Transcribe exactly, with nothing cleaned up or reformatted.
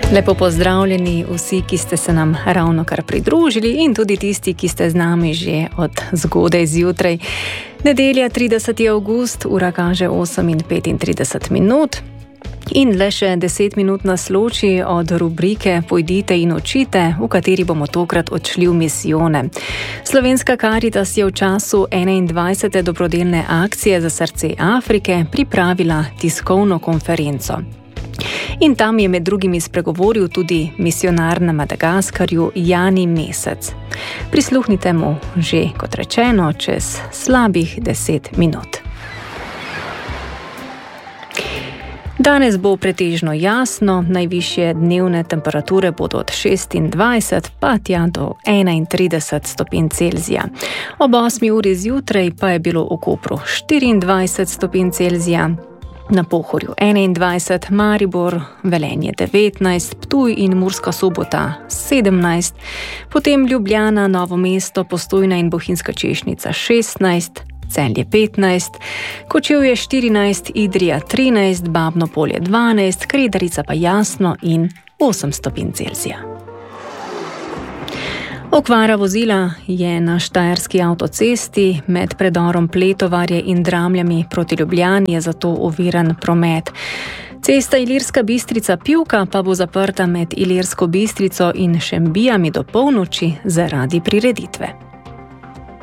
Lepo pozdravljeni vsi, ki ste se nam ravno kar pridružili in tudi tisti, ki ste z nami že od zgodaj zjutraj. Nedelja, trideseti avgust, ura kaže osem in petintrideset minut. In le še deset minut nas loči od rubrike Pojdite in učite, v kateri bomo tokrat odšli v misijone. Slovenska Karitas je v času enaindvajsete dobrodelne akcije za srce Afrike pripravila tiskovno konferenco. In tam je med drugimi spregovoril tudi misionar na Madagaskarju Jani Mesec. Prisluhnite mu že, kot rečeno, čez slabih deset minut. Danes bo pretežno jasno, najvišje dnevne temperature bodo od šestindvajset pa tja do enaintrideset stopinj Celzija. Ob osmi uri zjutraj pa je bilo v Kopru štiriindvajset stopinj Celzija, na Pohorju enaindvajset, Maribor, Velenje devetnajst, Ptuj in Murska Sobota sedemnajst, potem Ljubljana, Novo mesto, Postojna in Bohinjska Češnica šestnajst, Celje petnajst, Kočevje štirinajst, Idrija trinajst, Babno Polje dvanajst, Kredarica pa jasno in osem stopinj Celzija. Okvara vozila je na štajerski avtocesti med predorom Pletovarje in Dramljami proti Ljubljani, je zato oviran promet. Cesta Ilirska Bistrica-Pivka pa bo zaprta med Ilirsko Bistrico in Šembijami do polnoči zaradi prireditve.